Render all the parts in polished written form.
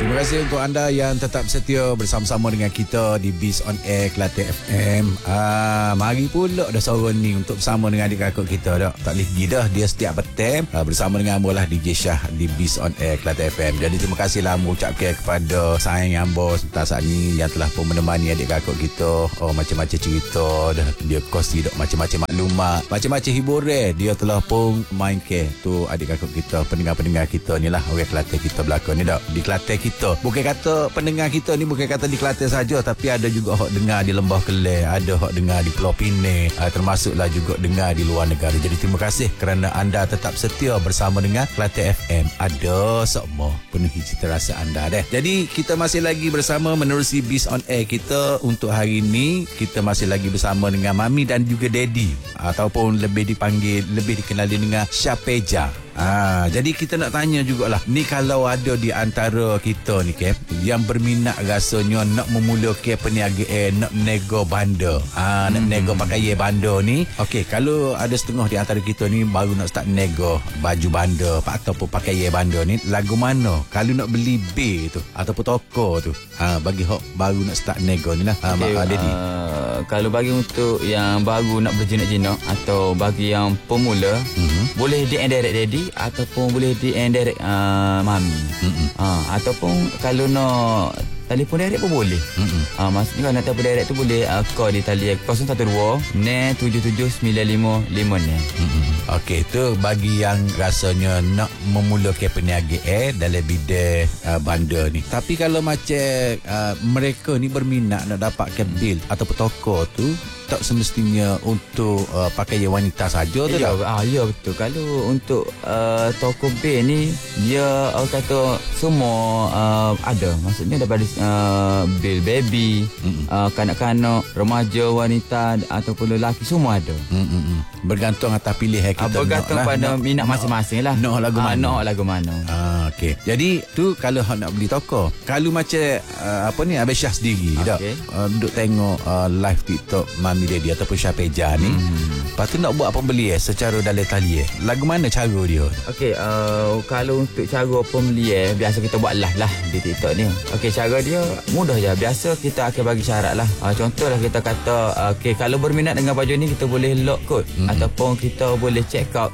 Terima kasih untuk anda yang tetap setia bersama-sama dengan kita di Biz on Air Kelantan FM. Mari pula dah sore ni untuk bersama dengan adik kakak kita dah. Tak boleh pergi dah, dia setiap petang bersama dengan Ambo lah DJ Syah di Biz on Air Kelantan FM. Jadi terima kasihlah Ambo ucapkan kepada sayang Ambo sebentar saat ni yang telah pun menemani adik kakak kita. Macam-macam cerita dah, dia kongsi dah macam-macam maklumat, macam-macam hiburan dia telah pun main ke tu adik kakak kita, pendengar-pendengar kita ni lah orang Kelantan kita belakang ni dah. Di Kelantan kita, bukan kata pendengar kita ni bukan kata di Kelantan saja, tapi ada juga hak dengar di Lembah Keleh, ada hak dengar di Pulau Pinang, termasuklah juga dengar di luar negara. Jadi terima kasih kerana anda tetap setia bersama dengan Kelantan FM. Ada semua penuhi cita rasa anda deh. Jadi kita masih lagi bersama menerusi Biz on Air kita untuk hari ini. Kita masih lagi bersama dengan Mami dan juga Daddy, ataupun lebih dikenali dengan Syapeja. Jadi kita nak tanya jugalah, ni kalau ada di antara kita ni Cap yang berminat rasanya nak memulakan perniagaan, nak nego bandar, nak nego pakaian bandar ni. Okey, kalau ada setengah di antara kita ni baru nak start nego baju bandar ataupun pakaian bandar ni, lagu mana kalau nak beli B tu ataupun toko tu, bagi hok baru nak start nego ni lah. Daddy, kalau bagi untuk yang baru nak berjinak-jinak atau bagi yang pemula, boleh DM direct Daddy ataupun boleh DM direct Mami. Ataupun kalau nak telefon direct pun boleh. Maksudnya kalau nak telefon direct tu boleh call di talian 012-779555. Okey, tu bagi yang rasanya nak memulakan perniagaan dalam bidang bandar ni. Tapi kalau macam mereka ni berminat nak dapatkan bil ataupun toko tu, tak semestinya untuk pakaian wanita saja tu. Ya betul. Kalau untuk toko bil ni dia kata semua ada. Maksudnya daripada bil baby, kanak-kanak, remaja, wanita ataupun lelaki semua ada. Bergantung atas pilihan kita. Bergantung pada minat masing-masing lah. Nak lagu mana. Nak lagu mana. Okey. Jadi tu kalau nak beli toko. Kalau macam Abang Syah sendiri okay, duduk tengok live TikTok Mami Daddy ataupun Syapeja ni, lepas tu nak buat pembelian secara dalam talian, lagu mana cara dia? Okey, kalau untuk cara pembelian biasa kita buat live lah di TikTok ni. Okey, cara dia mudah je. Biasa kita akan bagi syarat lah. Contohlah kita kata okey, kalau berminat dengan baju ni kita boleh lock code ataupun kita boleh check out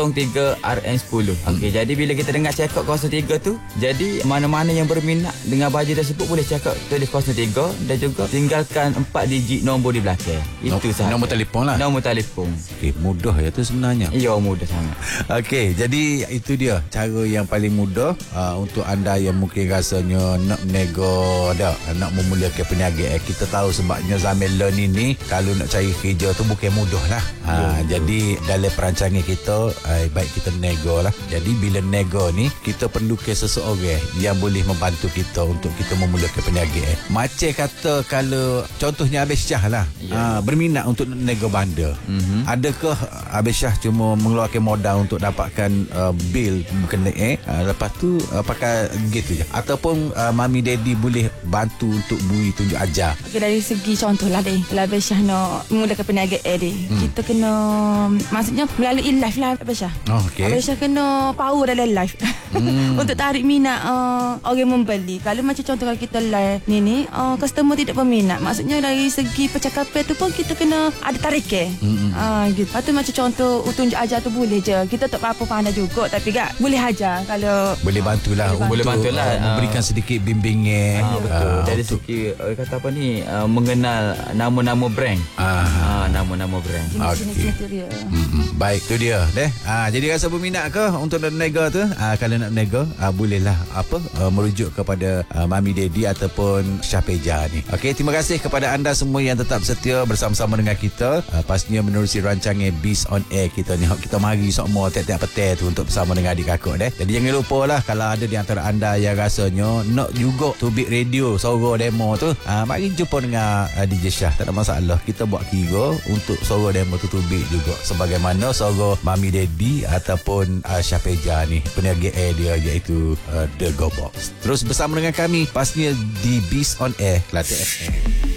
03RN10. Okey, jadi bila kita dengar check out 03 tu, jadi mana-mana yang berminat dengan baju tersebut boleh check out tulis 03 dan juga tinggalkan 4 digit nombor di belakang. Itu sahaja. Nombor telefon lah. Nombor telefon. Okey, mudah ya tu sebenarnya. Ya, mudah sangat. Okey, jadi itu dia cara yang paling mudah untuk anda yang mungkin rasanya nak nego dah, nak memulakan perniagaan. Kita tahu sebabnya zaman learn ini kalau nak cari kerja tu bukan mudah lah. Jadi dalam perancangan kita baik kita nego lah. Jadi bila nego ni kita perlukan seseorang yang boleh membantu kita untuk kita memulakan perniagaan. Macam kata kalau contohnya Abang Syah lah, berminat untuk nego bandar. Adakah Abang Syah cuma mengeluarkan modal untuk dapatkan bil berkenaan, lepas tu pakai gitu je, ataupun Mami Daddy boleh bantu untuk bui tunjuk ajar? Okay, dari segi contoh lah deh, kalau Abang Syah nak memulakan perniagaan deh, kita kena maksudnya melalui live lah Abang Syah. Okay. Abang Syah kena power dalam live untuk tarik minat orang membeli. Kalau macam contoh kalau kita live ni customer tidak berminat, maksudnya dari segi percakapan tu pun kita kena ada tarikan. Gitu. Lepas tu macam contoh tunjuk ajar tu boleh je. Kita tak apa-apa pandai juga, tapi tak boleh ajar kalau boleh bantulah boleh bantulah memberikan sedikit bimbingan. Betul. Dari segi kata apa ni, mengenal nama-nama brand. Nama-nama brand. Okey. Baik, tu dia deh. Jadi rasa berminat ke untuk nak nego tu? Kalau nak nego, bolehlah merujuk kepada Mami Daddy ataupun Syapeja ni. Okey, terima kasih kepada anda semua yang tetap setia bersama-sama dengan kita. Pastinya menerusi rancangan Biz on Air kita ni. Kita mari semua tiap-tiap petang tu untuk bersama dengan adik kakak deh. Jadi jangan lupa lah, kalau ada di antara anda yang rasanya nak juga tubik radio suara demo tu, mari jumpa dengan DJ Syah. Tak ada masalah. Kita buat kira untuk suara demo tu tubik juga sebagaimana suara Mami Daddy ataupun Syapeja ni, perniagaan dia iaitu The Go Box. Terus bersama dengan kami pastinya di Biz on Air Kelantan FM.